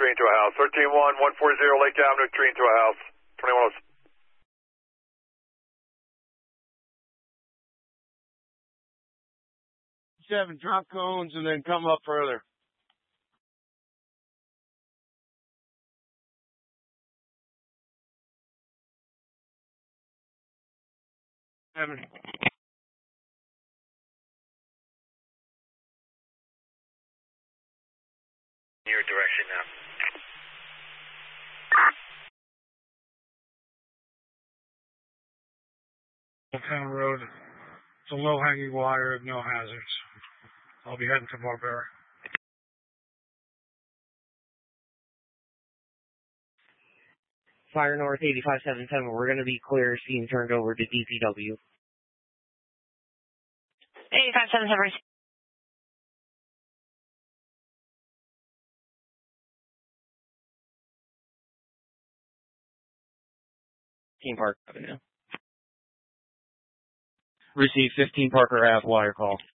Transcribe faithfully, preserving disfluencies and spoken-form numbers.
tree into a house. thirteen one, one forty Lake Avenue, tree into a house. twenty-one oh six. Seven, drop cones and then come up further. Seven. Your direction now. Town Road. It's a low-hanging wire, no hazards. I'll be heading to Barbera. Fire North eighty-five seventy-seven, we're going to be clear, being turned over to D P W. eighty-five seventy-seven. fifteen Parker Avenue. Receive fifteen Parker Ave wire call.